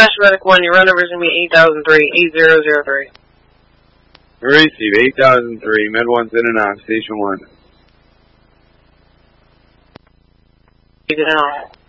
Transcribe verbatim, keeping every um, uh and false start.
Special Medic one, your run number is going to be eight thousand three, eight zero zero three. Receive eight thousand three, Med one's in and off, Station one. You did it all.